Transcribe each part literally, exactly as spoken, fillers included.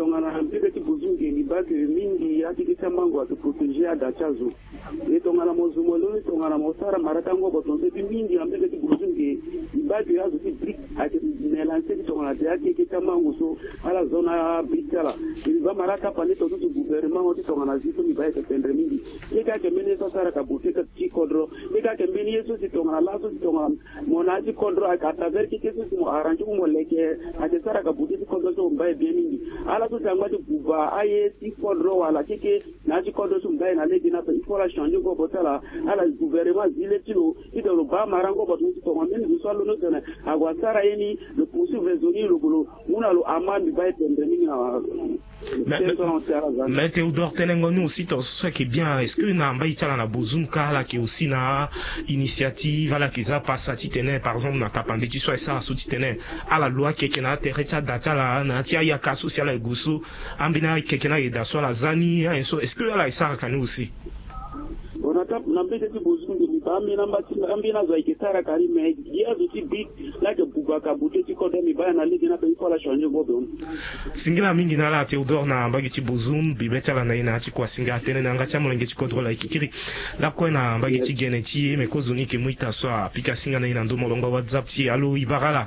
tongana mpeke buzunge ni bake mingi yati kisamango atu protéger adachazo e tongana mozumolo tongana mosara maratango botonse mingi mpeke buzunge ni bake yazo ti brick ati melancer tongana te yati kisamango so ala zona bitala il va marata pande to tu gouvernement oti tongana zito ni baye tendre mingi e ka ke mene so sara ka buteka ti kodro e ka ke mene yeso ti tongana la so ti tongana monaji kodro aka taver ki keso mo arrange mo leke ati sara ka buteka kodro so mbaye bien mingi ala to tangwa ti buba aye ti kodro wala keke na ti kodro so mbaye na legi na pe il faut la changer go botala ala gouvernement zile tilo ito lo ba marango botu ti tongana mene so lo no tena agwa sara yeni le poursuivre raisonner le bolo una lo amandi baye tendre mingi na mais, mais, mais Théodore Tenengonu aussi ce qui est bien est-ce que na mba itala na bozunka là qui aussi na initiative là qui ça passe à titene par exemple na tapande tu soit ça sous titene à la loi qui na tereta data là na tia ya ka social et gusu ambina qui na ida soit la zani est-ce que là ça kanu aussi on a tap na mbete ti bozungu ni ba mina mbati ambina za ikitara kari me ya zo ti big la ke bubaka bute ti ko demi ba na ligi na pe ko la changer bodo singila mingi na la Théodore na mbagi ti bozum bibeta la na ina ti kwa singa tene na ngati amolenge ti contrôle ikikiri la ko na mbagi ti gene ti me ko zoni ke muita so apika singa na ina ndo molongo WhatsApp ti allo ibarala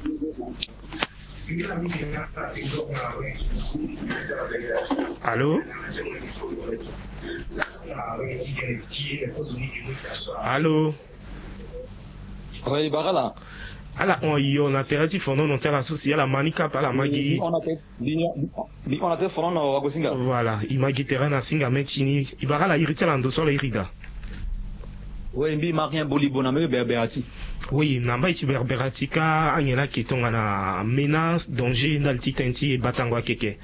allo Allô? Oui, Barala. Alors, on y on a terre on a terre associé à la manica par la magi. On a terre, on a terre fond au Wagosinga. Voilà, il m'a dit terrain à Singa Mechini. Il va la irriter l'ando sur les rida. Oui, mbi marien boliboname berberati. Oui, namba iti berberati ka anyela ki tonga na menace, danger dans le titenti et batangwa keke.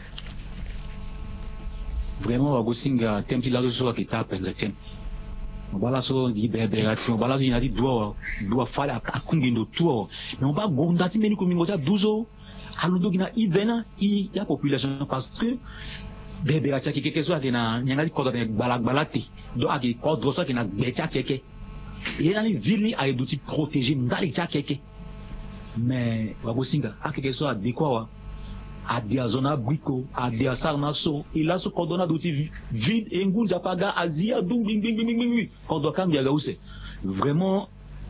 Vraiment Wagosinga temti la so ki ta penzaten. Mobala so di berberati, mobala so inadi doa doa fala akungindo tuo. Mais on va gondati meni komingota douzo. Alundo gina ivena i la population parce que berberati ki keke so akina nyangali kodo de balak balati. Do aki kodo so akina becha keke. Et dans les villes, il y a des outils protégés dans les tchakeke. Mais, Wagosinga, à quelque chose à découvrir, à des zones brico, à des sarnasso, il a ce cordon d'outils vide et un goût d'apaga, Asia, ding, ding, ding, ding, ding, ding, cordon cam, il y vraiment,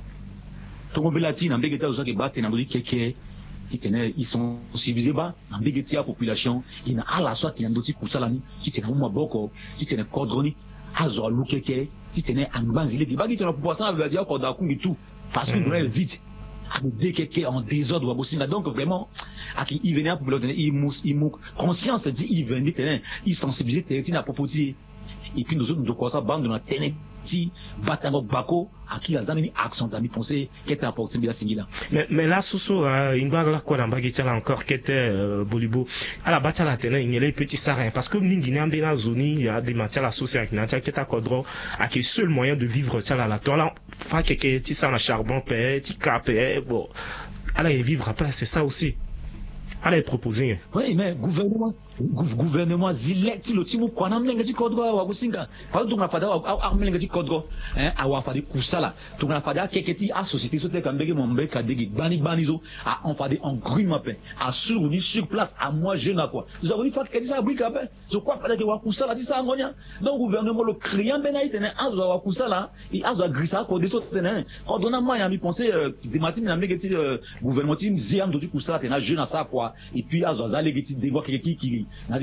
ton latine, en béguetia, qui battent, dans les keke, qui tenaient, ils sont civilisés bas, en béguetia, population, il y a à la soit qui a d'outils pour salami, qui tenaient un boko, qui tenaient cordoni, azo lukeke qui tenait en banzile qui va dire pour poisson avec dire qu'on a combien tout parce que nous est vite avec des keke en désordre ou Wagosinga donc vraiment à qui il venait pour le donner il mous il mou conscience dit il venait tenir il sensibiliser terrain à propos et puis nous autres nous quoi ça bande de la tenir ti batango bako à qui la zamini action d'amis penser qui était important bien singila mais mais là soso une bague là quoi dans bague là encore qui était bolibo à la bataille la tenait il y a les petits sarins parce que mingi n'ambi na zoni il y a des matières associées avec n'atia qui est à codro à qui seul moyen de vivre ça là la toi là fa quelque ti ça na charbon paix ti capé bon allez vivre après c'est ça aussi allez proposer oui mais gouvernement gouvernement zilek ti lo ti mu kwana mlenga ti kodro Wagosinga pa to na fada a mlenga ti kodro hein a wa fada kusala to na fada keketi a société so te kambege mombe ka degi bani banizo a on fada en grima pe a sur ni sur place à moi jeune quoi nous avons dit fa keketi sa brique pe je crois fada ke wa kusala ti sa ngonya donc gouvernement le criant ben aitene a zo wa kusala i a zo grisa ko de so tene ko dona moi ya mi penser de matin na megeti gouvernement ti ziam do ti kusala tena jeune à ça quoi et puis a zo za legeti de voir keketi ki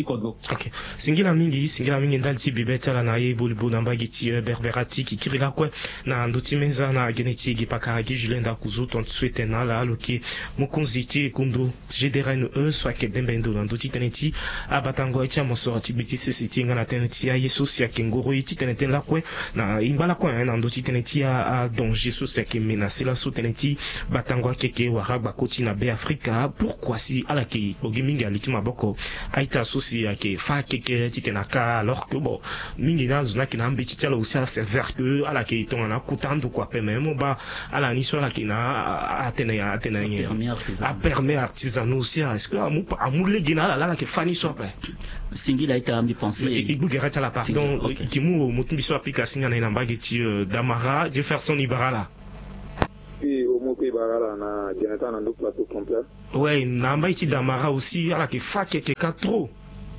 ok singila mingi singila mingi ndalti bibeta la na ye bolibo na mbagiti berberati ki kirila kwa na ndoti menza na geneti gi pakaragi julenda kuzo ton souhaite na la loki mukunziti kundo jederen e soit que bembendo na ndoti teneti abatango echa mosorati biti sesiti ngana teneti ya yesu sia kengoro iti teneten la kwa na imbala kwa na ndoti teneti a danger so sia ke menacer la so teneti batango keke waragba koti na be Afrika pourquoi si ala ke ogimingi alitima boko aita souci que fa que titenaka alors que bon mingi na zona ki na mbiti tala aussi c'est vert que ala ke tongana kutando quoi pe même ba ala ni so la ki na atene atene a permet artisanaux aussi est-ce que amu amu le gina la la ke fani so pe singi la ita ambi penser et bu gerata la pardon qui mu mutumbi so apika singa na mbageti damara Jefferson Ibarala puis au mot Ibarala na Jonathan na plateau complet ouais na mbiti damara aussi ala ke fa que trop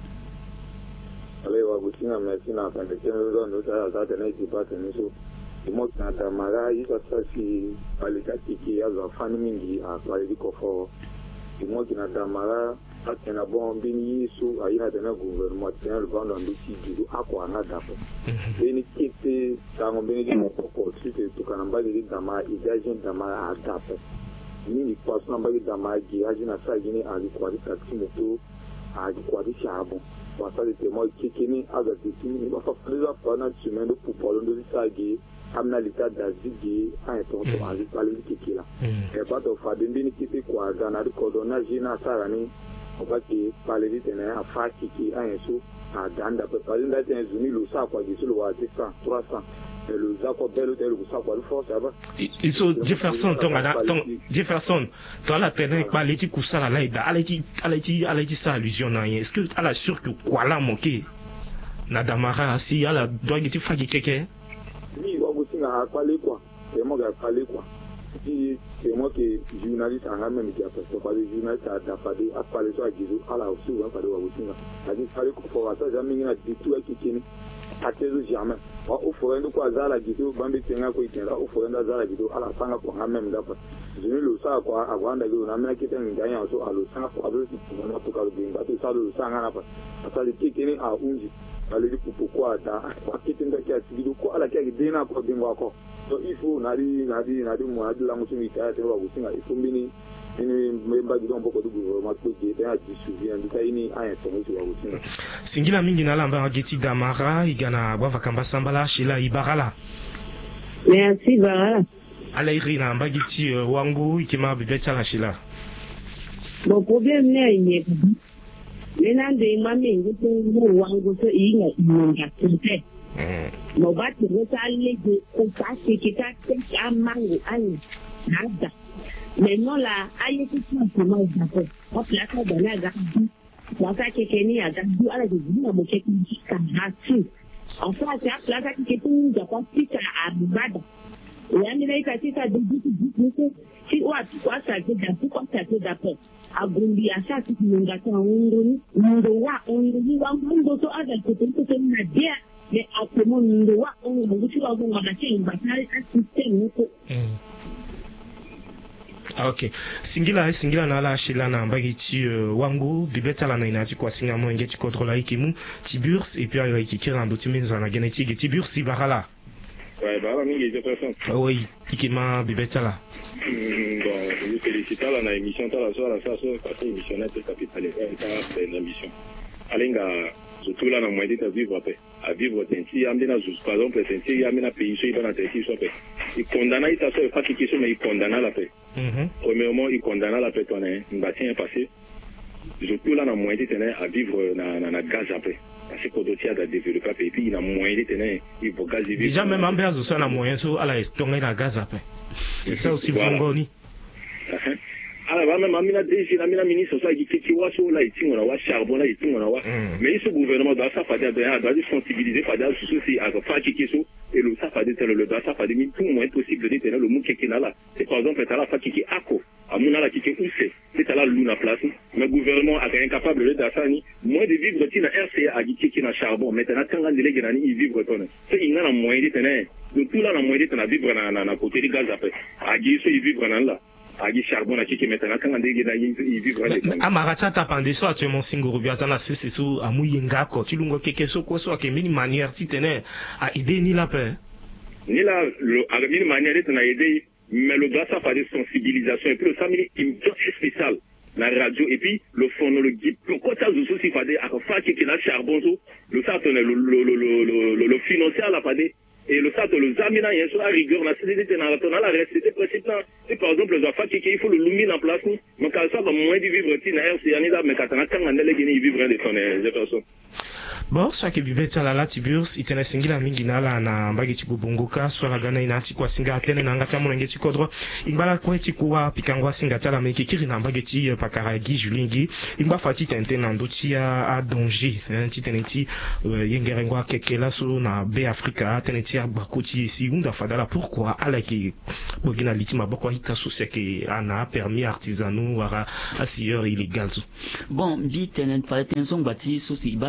Agustina merci na pande teno no ta ta tena itipa tena so imo na tamara isa sasi palika tiki ya za fani mingi a pali kofo imo na tamara atena bon bini yisu ayina tena gouvernement tena le bando ndiki gidu akwa na dapo bini kiti tango bini di mokoko site tukanamba di dama idajin dama adapo nini kwa samba di dama gi ajina sa gini ali kwa di taksi moto ali kwa di shabo wasali temo kikini agati tini ba fa fliza fana chimendo pupolo ndo sagi amna lita dazigi a tonto ali pali kikila e bato fa bimbini kiti kwa gana di kodona jina sarani obaki pali di tene a fa kiki a yesu a danda pe pali nda tene zuni lu sa kwa gisulu wa tisa trois cents le zako belo tele lu sa kwa lu force aba iso Jefferson tonga na tong Jefferson to la tene pali ti kusala laida aleti aleti aleti sa allusion na est-ce que ala sûr que quoi la moqué na damara si ala doit giti fagi keke ni wa gusinga ha pali kwa e mo ga pali kwa si c'est moi qui journaliste en même qui a fait pas de journaliste à dafadi a parlé sur Gizu ala aussi on parler wa gusinga a dit fallait ko fo wata jamais ngina di tout qui kini a tezo jamais wa o fo ndo kwa zala Gizu bambi tenga ko ikenda o fo ndo zala Gizu ala sanga ko même dafa jini lo sa kwa agwanda go na mena kiten nganya so alo sanga ko alo ti na to ka binga to sa lo sanga na pa asali kini a unji ale di pourquoi da wa kiten da kia sigidu ko ala kia dina ko binga ko so il faut nari nari nari mo adu la musu mi ta te wa gusinga il faut mbini ini memba di don boko du gouvernement ko je ta di suivi en tout ini a information wa gusinga singila mingi na lamba ngeti damara igana bwa vakamba sambala shila ibarala merci barala ala irina mbagiti uh, wangu ikima bibetsa la shila bon problème ne nye menande mami ngutu ngu wangu to inga inga tete mo bati rotale de compasi kita tek amango ani nada maintenant la ayeti tout ma d'accord on place dans la garde la ça que keni a garde ala de dire mo que jusqu'à gratuit en fait c'est la ça que tout de compasi à bada yani na ikatita de dit si watu kwa ça que d'accord kwa ça que d'accord agundi asa kimunga kwa unduni ndo wa unduni wa ndo to ada ko to to na dia mais actuellement ndo wa unduni tu wa ngo na chenga batali system ko ok singila singila na la shila na mbagiti uh, wangu bibeta la na inati kwa singa mo ngeti contrôle ikimu tiburs et puis ayo ikikira ndo timenza na genetique tiburs ibarala ouais bah mingi je personne oui ikima bibeta la bon je félicite la na émission ta la soir la ça so parce que émission net capital et ta une émission alinga surtout là na moyen de vivre après à vivre tenti amena juste par exemple tenti amena pays so dans tenti so après il condamne ça so pas qui so mais il condamne la paix premièrement il condamne la paix ton un bâtiment passé surtout là na moyen de tenir à vivre na na gaz après parce que d'autres a développé et puis il a moyen de tenir il faut gaz vivre déjà même en base so na moyen so ala estonga na gaz après c'est ça aussi vongoni ala ba même amina déjà amina ministre ça qui qui wa so là itingo na wa charbon là itingo na wa mais ce gouvernement doit ça faire doit doit sensibiliser faire des soucis à faire qui qui so et le ça faire le doit ça faire tout moins possible de tenir le mot qui là c'est par exemple là fa qui qui ako amuna la qui qui où c'est c'est là luna place mais gouvernement est incapable de faire ça ni moins de vivre dans R C A qui qui na charbon maintenant quand on délégué na ni vivre ton c'est il na moyen de tenir de tout là na moyen de tenir vivre na na côté du gaz après a gi so vivre na là agi charbon aki maintenant quand ndege na yi vivre les amaracha tapande so actuellement singuru biazana sese so amuyenga ko tulungo keke so ko so ke mini manière titene a aider ni la paix ni la le a mini manière tena aider mais le gars ça fait des sensibilisation et puis le samedi une spéciale la radio et puis le phonologie le côté zo si fade a fa ki na charbon so le ça le le le le le financier la fade et le ça le zamina y sur la rigueur la cédité dans la tonale la récité principe c'est par exemple le affaires qui il faut le lumine en place mais quand ça va moins de vivre tina R C ani da mais quand on a ndele geni vivre de tonne de personne bon soit que bibeta la latiburs itena singila mingi na la na mbagi chikubunguka swala gana inati kwa singa tene na ngata mo ngeti kodro imbala kwa chikuwa pikangwa singa tala meki kiri na mbagi chi pakaragi julingi imba fati tente na ndochi a danger nti teneti yengerengwa kekela so na be Africa teneti bakuti ici unda fadala pourquoi ala ki bogina litima boko hita souci que ana permis artisanaux wara asieur illégal bon bi tenen fa tenson bati souci bana la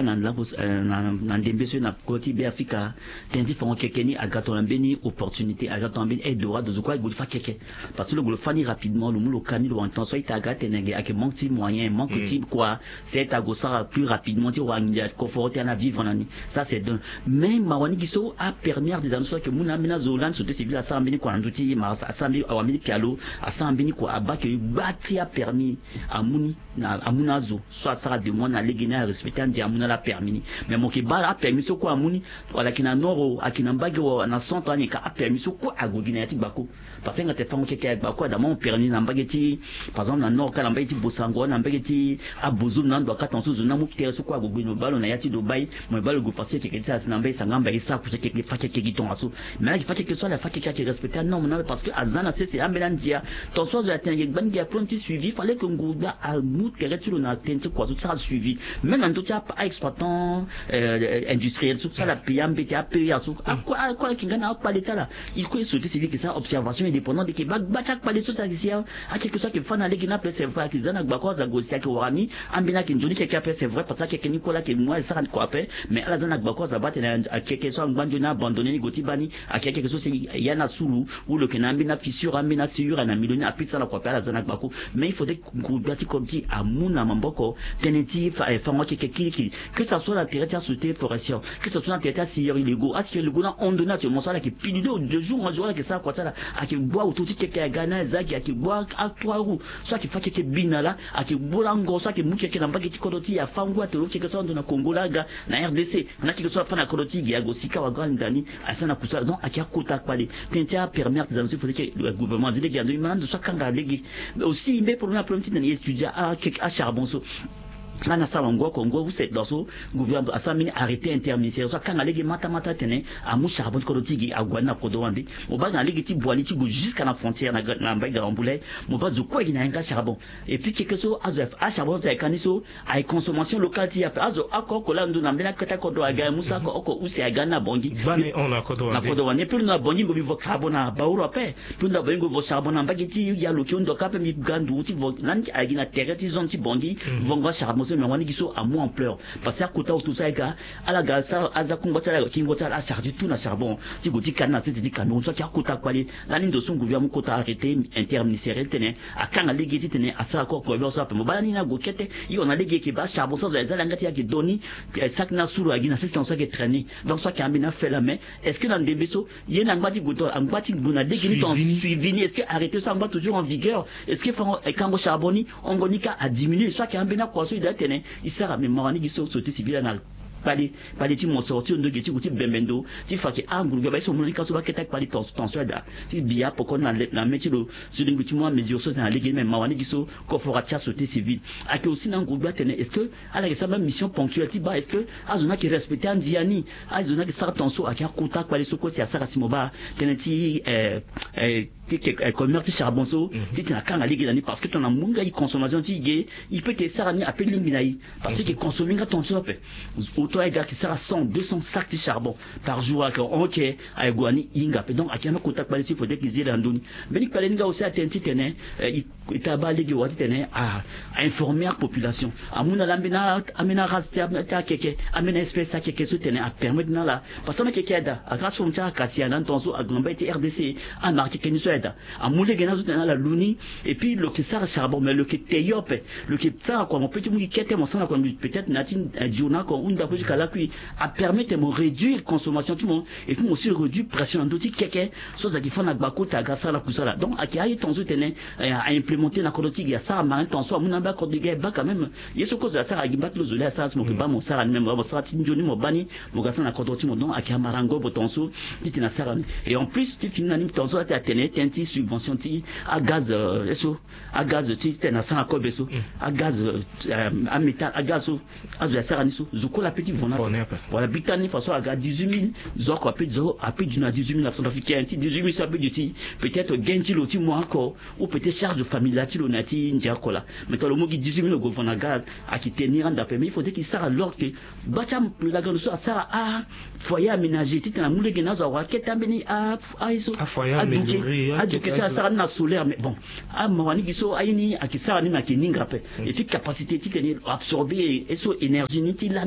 na ndembe so na koti be Afrika tendi font kekeni agato mbeni opportunité agato mbeni et droit de quoi il faut keke parce que le fani rapidement le mulo kani le intention ita agate nenge ak manque moyen manque type quoi c'est à gossa plus rapidement tu wa ngia conforter na vivre nani ça c'est d'un mais mawani giso a permis des annonces que muna mena zolan société civile à sambeni kwa nduti ma sambi awamili pialo à sambeni kwa abaki bati a permis à muni na amunazo soit ça de moi na legena respecter ndi amuna la permis mais mon ki ba a permis so kwa muni wala kina noro akina mbagi wa na centre ni ka a permis so kwa agogina yati bako parce que ngate fango keke bako da mon permis na mbagi ti par exemple na nord kala mbagi ti bosango na mbagi ti abuzu na ndo kata nsuzu na muktere so kwa agogina balo na yati dubai mo balo go fasi keke ti na mbagi sanga mbagi sa ku keke fake keke ton aso mais là il faut que soit la fake keke respecter non non parce que azana c'est c'est ambelandia ton soit de la tengue ban ga pronti suivi fallait que ngouba a mut kere tu na tente quoi ça suivi même en tout cas pas exploitant euh, industriel tout ça la P M B T A P A à quoi quoi qui gagne pas l'état là il faut sauter c'est dit que ça observation indépendante de Québec bachak pas les choses ici à quelque chose que fan aller qui n'a pas c'est vrai qu'ils donnent ba quoi za gosia que warani ambina qui njoni qui a c'est vrai parce que Nicolas que moi ça quoi après mais à la zana ba quoi za battre à quelque chose banjo na abandonné ni gotibani à quelque chose il y a na sulu ou le kenambina fissure ambina sur na miloni a pizza la quoi à la zana ba quoi mais il faudrait qu'on bâti comme dit à muna mamboko teneti fa fa qui qui que ça soit la territoire sauté forestière que ce soit la territoire silleur illégaux à ce que le gouvernement on donne à mon salaire qui pilule de jour en jour que ça quoi ça là à qui boit autour de qui a gagné zaki à qui boit à trois roues soit qui fait qui binala à qui boit ngo soit qui mouke qui n'amba qui kodoti ya fangwa te loki que ça on a Congo laga na R D C on a qui que soit fa na kodoti ya gosika wa grand dani à ça na kusala donc à qui a kota kwali tentia permettre des il faut que le gouvernement dit que il demande soit kanga legi aussi mais pour un problème petit étudiant à à charbon so ana sawa ngo Congo où c'est dans ce gouvernement a samini arrêté interministériel so kanga legi mata mata tene a mu charbon kodoti a gwana kodowandi mo ba na legi ti boali ti go jusqu'à la frontière na na mbaga ambulé mo ba zo ko ina nga charbon et puis quelque chose azf a charbon za kaniso a consommation locale ti a azo akko ko landu na mbena kata ko do aga musa ko oko usi aga na bongi bani on a kodowandi na kodowandi plus na bongi go vivo charbon na ba européen plus na bongi go charbon na mbagi ti ya loki ndo kape mi gandu ti vo nanki agi na terre ti zone ti bongi vongo charbon mais on dit à moins ampleur parce que côté tout ça gars à la gare ça à zakungo ça kingo ça a chargé tout na charbon si goti kana c'est dit canon soit qui a côté kwali la ligne de son gouvernement côté arrêté interministériel tenait à quand la ligue tenait à ça encore quoi ça peut bani na gokete il on a ligue qui ba charbon ça za langati ya qui doni ça na suru agina c'est dans ça qui traîner donc ça qui a bien fait la main est-ce que dans des beso il y a un bati goto un bati buna déguini ton suivi est-ce que arrêter ça va toujours en vigueur est-ce que quand charboni on gonika a diminuer soit qui a bien quoi ça il tenait il sert à mémoire ni giso sauter civil na pali pali ti mo sorti on geti guti bembendo ti faki angulu ba so mo lika so ba ketak pali ton tension da ti bia poko na na meti lo sulingu ti mo mesure so na ligi même mawani giso ko fora tia sauter civil ake aussi na ngulu tene est-ce que ala ça même mission ponctuelle ti ba est-ce que azona qui respecter andiani azona qui sara tension ake akuta pali so ko si asara simoba tene ti euh euh ti commerce charbon so ti na kanga ligi dani parce que ton amunga i consommation ti ge il peut te sara ni appel linginai parce que consommer ga tension pe auto ay gars qui sera cent deux cents sacs de charbon par jour à OK ay gwani inga pe donc akana contact pali il faut qu'ils aient andoni benik pali nga aussi atenti tene il taba ligi wati tene à informer la population amuna lambina amena rastia ta keke amena espèce à keke so tene à permettre na la parce que keke da aka so mta kasia nan tonso agamba ti R D C a marqué que ni so da amule gena so tene la luni et puis le qui sera charbon mais le qui teyope le qui ça quoi mon petit mouki kete mon sana quoi peut-être natin journal ko unda jusqu'à la pluie a permettre de réduire consommation tout le monde et puis aussi réduire pression d'outil keke chose qui font na bakota gasa la kusala donc a qui a tenzo tene à implémenter na koloti ya ça marin tenso amuna ba kodige ba quand même yeso cause ya ça agimbat lo zole ça mo ba mo sara même mo sara tinjoni mo bani mo gasa na koloti mo donc a qui amarango bo tenso titi na sara et en plus tu finis na tenso ta tene tenti subvention ti à gaz eso à gaz ti tene na sara ko beso à gaz à métal à gaz à ya sara niso zukola petit vona voilà bitani façon à dix-huit mille zoko après zoro après du na dix-huit mille neuf cents africain dix-huit mille ça peut du peut-être gentil loti moi encore ou peut-être charge de famille là ti lonati ndiakola mais toi le mot qui dix-huit mille go vona gaz à qui tenir en d'après mais il faudrait qu'il sert à l'ordre que bacham la grande so ça à foyer aménagé ti na mule gena zo wa ketambeni à à iso à foyer aménagé à que ça ça na solaire mais bon à mawani giso aini à qui ça ni ma kininga pe et puis capacité ti tenir absorber et so énergie ni ti la ni ça na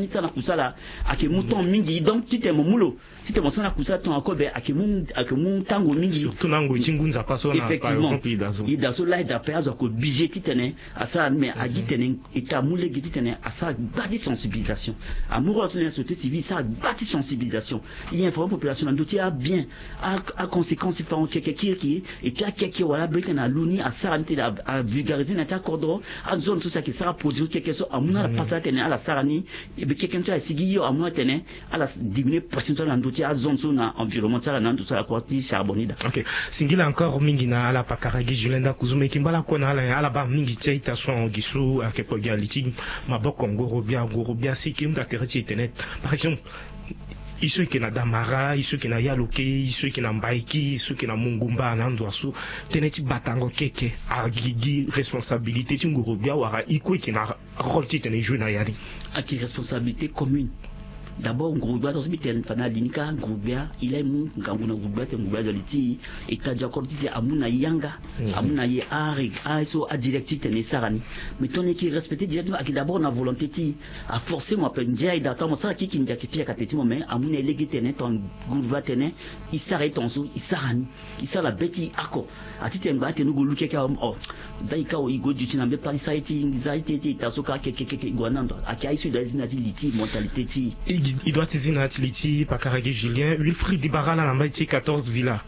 sala ake muton mingi donc tu te momulo si te monsana kusa ton akobe ake mun ake mun tango mingi surtout nango chingunza pasona par exemple idazo idazo la ida peazo ko budget titene asa mais a gitene eta mule gitene asa bâti sensibilisation amoureux de la société civile ça bâti sensibilisation il y a une population dans doutier bien à à conséquence il faut quelque qui et puis à quelque voilà beten à luni à sarante à vulgariser na cordro à zone tout ça qui sera produire quelque chose amuna la passer tene à la sarani et bien quelqu'un tu a sigi yo amuna tene à la diminuer pourcentage dans doutier à zone zone environnement ça là tout ça la partie charbonide. OK singila encore mingi na ala pakaragi julenda kuzume kimbala kona ala ala ba mingi tsaita son gisu a kepo galiti maboko ngorobia ngorobia siki unda tereti internet par exemple iso ki na damara iso ki na yaloke iso ki na mbaiki iso ki na mungumba na ndwasu teneti batango keke agigi responsabilité ngorobia wara iko ki na rôle tene jouer na yari aki responsabilité commune. D'abord, Ngoubia, dans ce biten, Fana Dinika, Ngoubia, il est mou, Ngambuna Ngoubia, Ngoubia de l'Iti, et Tadja Korti, Amuna Yanga, Amuna Ye Arig, Aso, a directif, Tene Sarani. Mais ton équipe respecté directement, à qui d'abord, on a volonté, à forcer, moi, peut dire, et d'attendre, ça, qui qui n'a qu'à pire, qu'à téti, mais Amuna Légé, Tene, ton Ngoubia, Tene, il s'arrête en sous, il s'arrête, il s'arrête la bêtise, Ako, à titre, Mba, Tene, Goulou, Keka, oh, Zaika, ou Igo, du Tinambe, Paris, Saïti, Zaïti, Tasoka, Keke, Guanando, à qui a issu de la Zinati, Liti, mentalité, il doit tizina atleti pakaragi Julien Wilfried Ibarala na mbaiti quatorze villa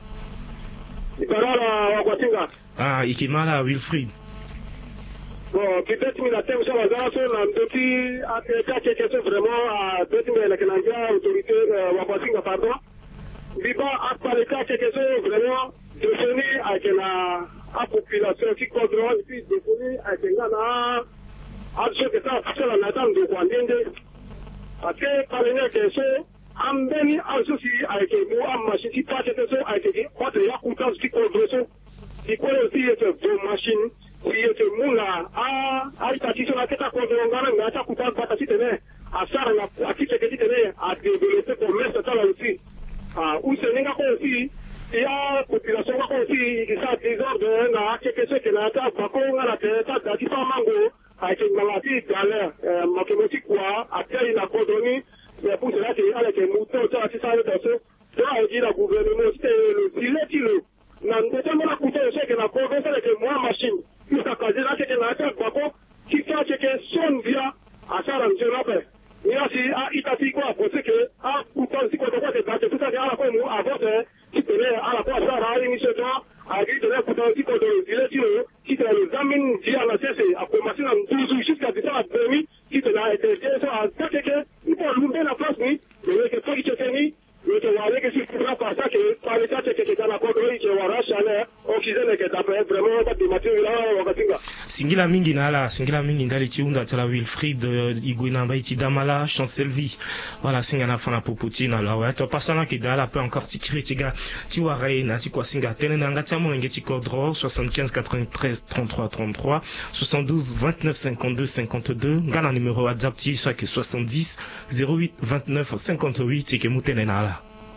Ibarala wakwatinga ah ikimala Wilfried bon peut-être que la thème sur la zone on depuis à quelque question vraiment à peut-être la Canada autorité wakwatinga pardon biba à parler quelque question vraiment défini avec la à population qui contrôle puis défini avec la à ce que ça c'est la natane de Kwandende. Parce que par les questions, en béni en souci avec nous, en machine, qui passe quelque chose avec les autres, il y a autant de contrôles, qui connaît aussi de machines, qui est de moula, à, à, Itachi, sur la tête à contrôler, on a un couteau de batasi tenait, à ça, à qui c'est qui tenait, à développer pour mettre ça là aussi. Ah, où c'est n'est pas aussi, il y a population aussi, qui s'est désordre, à quelque chose qui n'a pas, par contre, à la tête, à qui s'en mango, avec une maladie dans l'air, mathématique quoi, à quel il a coordonné, mais pour cela, c'est avec les moutons, ça, c'est ça, c'est ça, ça, il dit la gouvernement, c'est le filet, il est, n'a pas tellement la coûté, c'est que la coordonnée, c'est que moi, machine, il s'est casé là, c'est que la tête, par contre, qui fait, c'est que son via, à ça, je l'appelle. Il y a si, à Itachi quoi, pour ce que, à, pourtant, si quoi, quoi, c'est ça, c'est tout ça, c'est à la fois, avant, qui tenait à la fois, ça, à l'initiative, à qui tenait, pourtant, qui quoi, le filet, il est, qui te l'examine via la C C a commencé dans douze jours jusqu'à dix ans à demi, qui te l'a été fait à quelqu'un, il faut l'ouvrir la place, oui, mais que toi qui te finis, mais que voilà, que si tu prends par ça, que par l'état, que tu es dans la contrôle, que voilà, chaleur, oxygène, que tu as vraiment pas de matière là, on va dire. Singila mingi nala, singila mingi ndali tiunda tala Wilfried, Igouina Mbaiti Damala, Chancelvi, voilà, singana fana popotina la, ouais, toi passana qui dala peut encore ti critiga, ti warai na ti kwa singa, tene nanga ti amon ngeti cordro, soixante-quinze quatre-vingt-treize trente-trois trente-trois, soixante-douze vingt-neuf cinquante-deux cinquante-deux, ngana numéro WhatsApp ti, soit que soixante-dix zéro huit vingt-neuf cinquante-huit, et que moutene nala.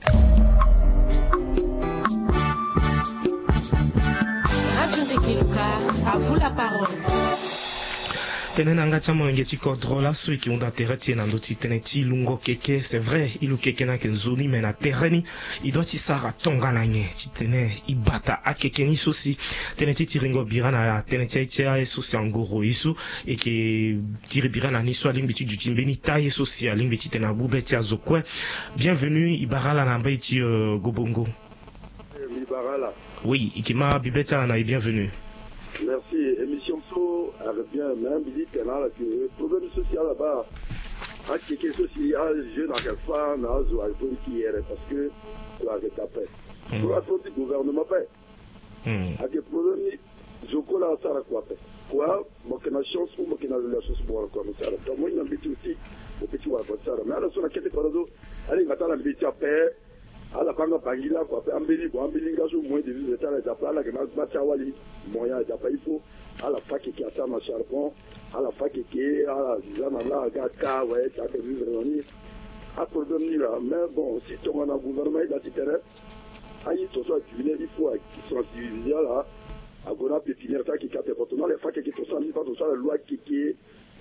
Radio Ndekiluka, à vous la parole. Tenenanga tamo ngeti kodrola ceux qui ont intérêt tiena ndoti teneti lungo keke c'est vrai ilu keke na kenzoni mais na terreni il doit ti sara tonga nange ti tene ibata akeke ni sosi teneti tiringo birana teneti itia sosi angoro isu et que tiri birana ni so lingbi ti jutimbeni taye sosi lingbi ti tena bubeti azokwe bienvenue ibarala na mbaiti uh, gobongo Ibarala oui ikima bibeta na bienvenue. Merci. Émission So avec bien même visite là que problème social là-bas. À quelque chose social, jeune à quelle fois, n'a zo à qui est parce que la retapé. Pour la sortie gouvernement pas. À des problèmes je colle ça la quoi. Quoi, moi que na chance ou moi que na la chance pour comme ça. Donc moi il m'invite aussi au petit wa ça. Mais alors sur la quête par deux, allez ngata la invite à paix. À la fin de la quoi, ambili, ambili, gazo, moins de vues de temps, les appels, la grande matawali, moyen d'appel, il faut, à la fac qui a ça, ma charbon, à la fac qui est, à la zana, la gata, ouais, ça fait vivre réunir, à problème là, mais bon, si tu as un gouvernement, il a dit terrain, aïe, tout ça, tu viens, il faut, qui sont civilisés là, à Gona, pépinière, ça qui capte, pourtant, les facs qui sont sans, pas tout ça, la loi qui est,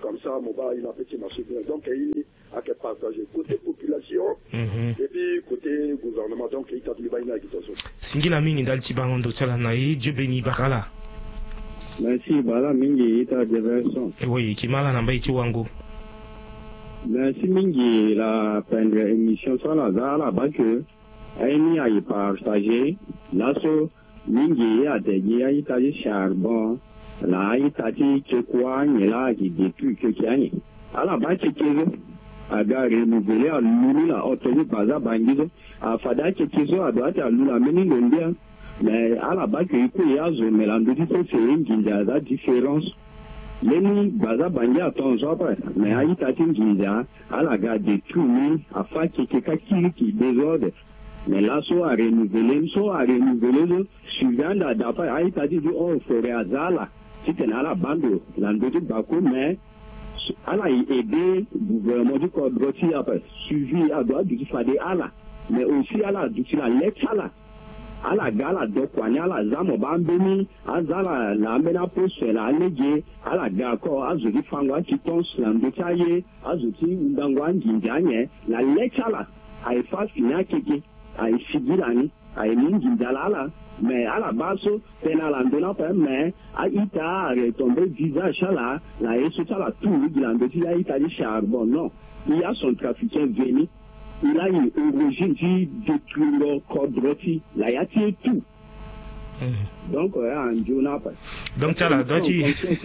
comme ça, mon bas, il a petit marché bien. Donc, il a qu'à partager côté population mm-hmm. et puis côté gouvernement. Donc, il a tout le monde qui Singila mingi dalti bangondo chala naï, Dieu béni Bakala. Merci, Bala mingi ita diversion. Oui, Kimala Nambaï Chiwango. Merci mingi la première émission sur la Zala Bakke. Aïni a y partagé. Lasso mingi a dédié à Italie charbon. La Italie Kekwa, Nela qui détruit Kekiani. À la Bakke Kezo. A gare renouvelé à Lula, Otoni Baza Bangizo. A Fada Kekizo a droite à Lula Meningondia. Mais à la base, il y a un mélange de différentes différences. Les Baza Bangi à ton genre, mais à Itatin Ginja, à la gare détruit, à faire quelqu'un qui désordre. Mais là, soit à renouveler, soit à renouveler, suivant la data, à Itatin dit, oh, forêt à Zala, c'était à la bande, l'endroit Bakou, mais à la aider, le gouvernement du Code Rossi a suivi à droite du Fadé à la, mais aussi à la, du la lettre à la. Ala gala dokwani ala zamo bambeni azala la mena poste la lege ala gako azuki fangwa kitons la ndochaye azuki undangwa njinjanye la lechala aifa fina keke ai sigilani ai ninjindala mais à la base pena la ndona pa mais a ita retomber visage là la esuta la tout de la ndoti ya ita di charbon non il y a son trafiquant venu. Il a une origine de détruire le code rôti. Là, il y a tout. Donc, en Jona. Donc, tu as la doti.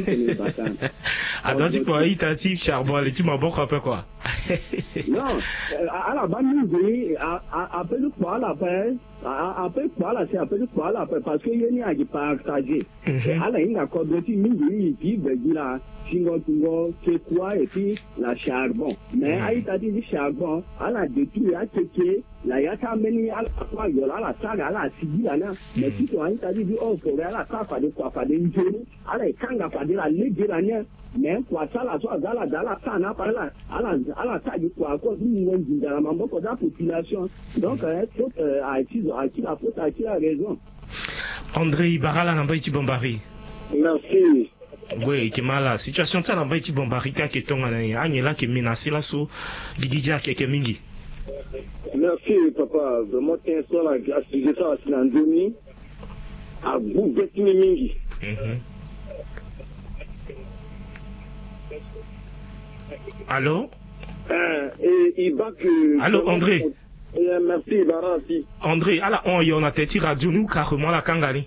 A doti pour y t'as-tu charbon, tu m'as beaucoup appelé quoi? Non, à la base, nous, après le quoi, la paix, après quoi, là, c'est après le quoi, la paix, parce qu'il y a qui partagé. À la ligne, la code rôti, nous, il dit, là, Tingo, Tingo, c'est quoi, et puis la charbon. Mais à y t'as-tu du charbon, à la détruire, à checker, la yata meni, à la quoi, à la saga, à la sigi, là, mais si tu as dit, oh, pour la cafa de quoi, pas de njoni, à la kanga, pas de la légère, là, mais quoi, ça, la soie, à la, à la sana, par là, à la, à la saga, quoi, à cause du niveau de la mambo, pour la population. Donc, faut, à qui, à qui la faute, à qui la raison. André Barala, Nambaïti Bombari. Merci. Oui, qui m'a la situation, ça, Nambaïti Bombari, qui est ton année, Agnella, qui est menacé là, sous, Lidija, qui est mingi. Merci, papa. Vraiment, un soir, à ce sujet, ça, c'est en demi. À bout de mingi. Allô? Et il va que. Allô, André? Merci, Barasi. André, à la on y on a tête radio, nous, carrément, la Kangari.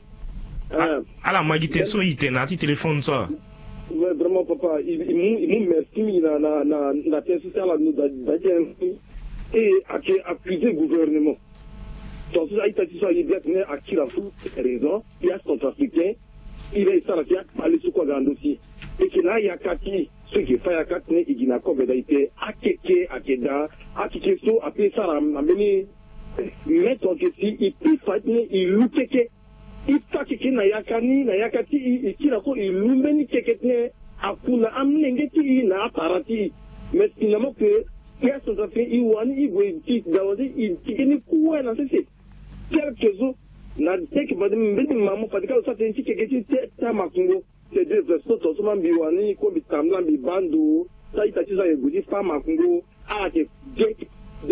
À la magité, so, il t'en a dit téléphone, ça. Vraiment, papa, il nous merci, la, la, la, la tête sociale, nous, d'ailleurs, et à accuser le gouvernement. Donc, ça, il t'a dit ça, il doit tenir à qui la fout, raison, il y a son trafiquant, il est ça, il y a parlé sur quoi dans le dossier. Et qu'il y a kati, ceux qui font à kati, il y a encore été à keke, à keda, à keke, so, après ça, la meni, mettre en question, il peut faire, il loue keke. Il faut que na yakani na yakati ikira ko ilumeni keketne akuna amnengeti na parati mais finalement que il y a son affaire iwani igwe ti dawazi ikini kuwa na sisi quelques jours na tek badi mbedi mamu patika sa tenti keketi ta makungo c'est deux versos to so mambiwani ko bitamla bibandu sa itati sa yegudi fa makungo a ke dek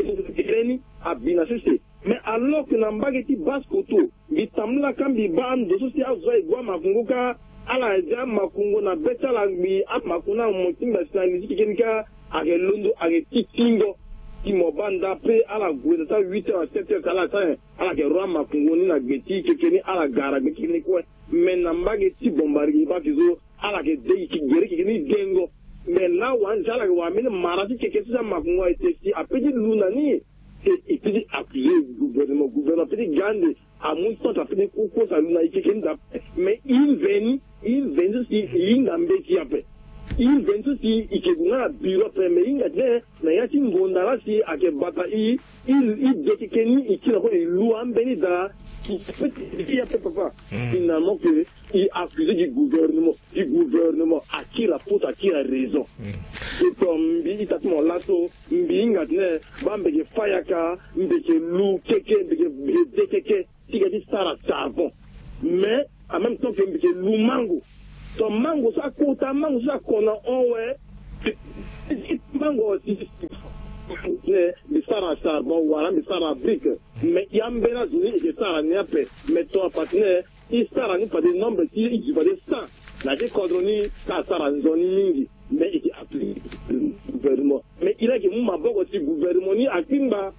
de abina sisi. Mais alors que Nambageti basse koto, bitamla kambi bando sosi azo igwa makunguka ala ja makungo na beta la bi ap makuna motimba sanisi kikenka age londo age titingo ki mobanda pe ala gweza ta huit heures à sept heures kala ta ala ke roi makungo ni na geti kekeni ala gara gekini ko mais Nambageti bombari ba kizo ala ke dei ki gere kekeni dengo mais là wan jala wa mine marati kekesi sa makungo ite si apedi lunani. Et puis, appuyer le gouvernement, le gouvernement peut gagner à mon temps, à peine qu'on ça nous a été mais il vient, il vient aussi, il n'a pas été appelé. Il vient aussi, il est dans le bureau, mais il a dit, mais il y a une gondala si, à quel bataille, il, il dit qu'il y a une loi en Bénida, il peut dire, papa, finalement, qu'il a accusé du gouvernement, du gouvernement, à qui la faute, à qui la raison. Et comme, il t'a dit, mon lasso, il a dit, bambé, fayaka, mbeke lou, keke, mbeke keke, il a dit, ça, la savon. Mais, en même temps que mbeke lou mango, ton mango, ça, kota mango, ça, qu'on a, on, ouais, mango aussi le sara charbon wala le sara brique mais yambena zuni et sara niape mais toi partenaire il sara ni pas de nombre qui il va de ça la décodroni ça sara zoni mingi mais il applique le gouvernement mais il a que mon maboko aussi gouvernement ni akimba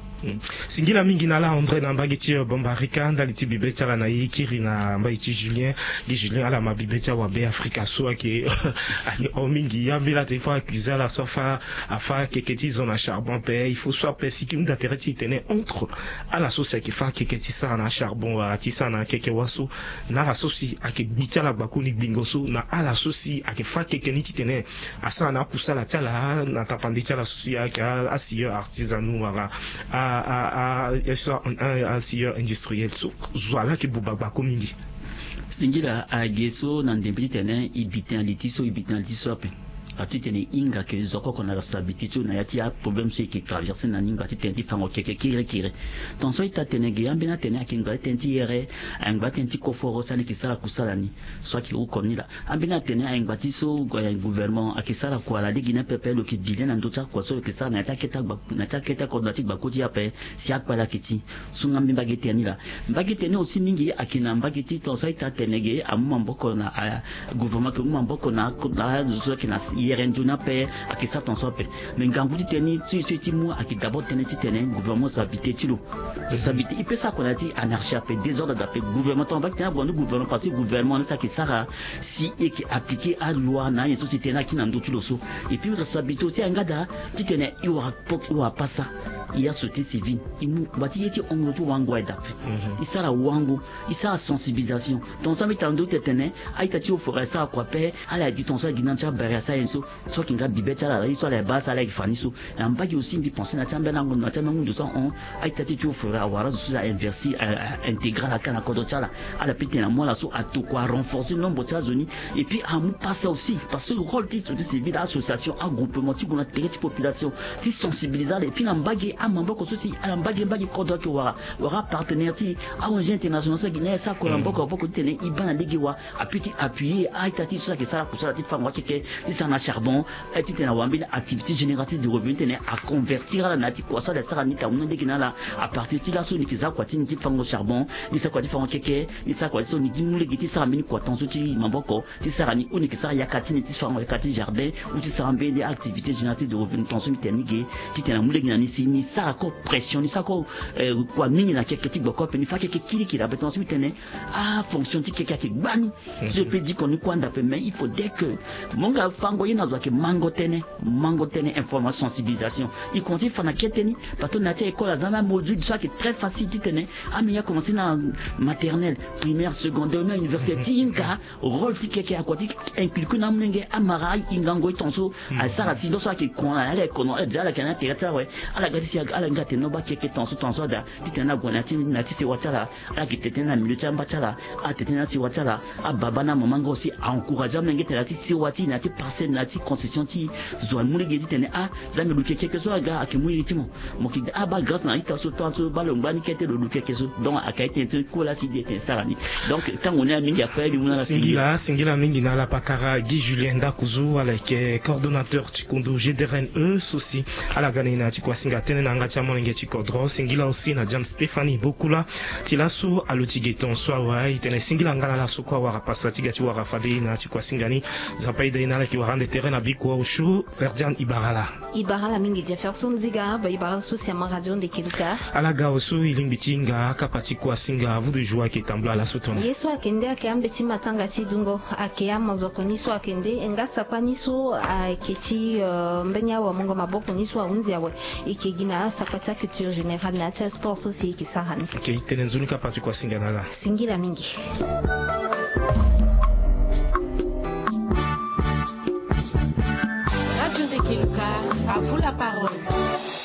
singila mingi na la André na mbagiti bombarika ndaliti bibecha la na yikiri na mbaiti Julien di Julien ala mabibecha wa be Africa so ke ali o mingi yambila te fa accuser la sofa afa keketi zona charbon pe il faut soit pe si kim datereti tene entre ala sosa ke fa keketi sa na charbon wa tisa na keke waso na la sosi ake bicha la bakuni bingoso na ala sosi ake fa kekeni tene asa na kusala tala na tapandicha la sosi ake asiyo artisanu wala a a a un silleur industriel so zwala ki bubaba komingi singila a geso na ndembi tene ibitan litiso ibitan litiso ape ati tene inga ke zoko kona sabiticho na yati a problème c'est qui traverse na ninga ti tenti fango keke kire kire ton so ita tene ge ambena tene akinga tenti yere angba tenti koforo sali kisala kusala ni so ki u konila ambena tene angba ti so gouvernement akisala kwa la digina pepe lo ki bilien na ndota kwa so kisala na ta keta na ta keta ko na ti bakoti ape si akpa la kiti sunga mbimba geteni la mbagi tene aussi mingi akina mbagi ti ton so ita tene ge amu mboko na gouvernement ke mu mboko na na zo ki na yerenjuna pe akisa tonso pe mais nganguti teni tu tu ti mu aki d'abord teni ti teni gouvernement s'habiter ti lo s'habiter il peut ça qu'on a dit anarchie pe désordre d'après gouvernement on va que bon gouvernement parce que gouvernement ça qui sera si et qui appliquer à loi na une société na qui n'ando ti lo so et puis on s'habiter aussi ngada ti teni il aura il aura pas ça il y a société civile il mu bati ti on to wango d'après il sera wango il sera sensibilisation ton ça met en doute teni aita ti au forêt ça quoi pe ala dit ton ça ginancha barrière ça so so kinga bibecha la iso la basa la ifaniso na mbaki aussi mbi penser na tamba na ngona tamba ngundu ça on aitati tu fera wara so ça inverser intégrer la kana kodo chala ala pite na moi la so à tout quoi renforcer nombre de zoni et puis à nous passer aussi parce que le rôle titre de civil association un groupement ti gona téré population ti sensibiliser et puis na mbagi a mamboko aussi ala mbagi mbagi kodo ki wara wara partenaire ti a un international ça guiné ça ko mboko boko tene ibana ligiwa appuyer appuyer aitati so ça que ça kusala ti fangwa keke ti ça na charbon et tu na wambina activité génératrice de revenus tene à convertir la nati quoi ça la sara ni ta mona de kinala à partir de là so ni kiza kwa ti ni fango charbon ni sa kwa ti fango keke ni sa kwa so ni di mule giti sara mini kwa tanso ti mamboko ti sara ni oni kisara yakati ni ti fango yakati jardin ou ti sara mbe des activités génératrices de revenus tanso mi teni ge ti tena mule gina ni si ni sara ko pression ni sa ko kwa mingi na keke ti boko pe ni fa keke kili kila be tanso mi tene ah fonction ti keke ki bani je peux dire qu'on ni kwanda pe mais il faut dès que monga fango ina zo ke mango tene mango tene information sensibilisation il continue fana keteni parce que na tia école azama module soit qui est très facile tene ami ya commencer na maternelle primaire secondaire mais université inka rôle ti keke aquatique inculque na mnenge amarai ingango itonso a sara si do soit qui kona ale kono déjà la kana tereta ouais ala gati si ala ngate no ba keke tonso tonso da titena gona ti na ti se watala ala ki tetena milieu chamba chala a tetena si watala a baba na maman aussi encourager mnenge tela ti si wati na ti parcelle na ti concession ti zo mule gedi tene a zame lu keke so aga akimuri ti mo mo ki a ba grâce na ita so tanto ba lo ngani kete lo lu keke so donc akaite te ko la si de te sarani donc tant on est mingi après lui na singila singila mingi na la pakara Guy Julien Ndakuzu avec coordonnateur Tikondo G D R N E souci à la ganina ti kwa singa tene na ngati amonenge ti kodro singila aussi na Jan Stéphanie Bokula tilaso alotigeton so wa itene singila ngala la so kwa wa passa ti gati wa fade na ti kwa singani zapai de na ki wa rande terrain na biko ushu Verdian Ibarala Ibarala mingi Jefferson Ziga ba Ibarala souci à radio de Kiluka alaga osu ilimbitinga kapati kwa singa vous de joie qui tambla la sotona yeso akende akamba ti matanga ti dungo akia mazoko ni so akende engasa kwa ni so aketi mbenya wa mongo maboko ni so unzi yawe ikigina sapata culture générale na sport aussi qui sarani okay tenenzuni kapati kwa singa nala singira mingi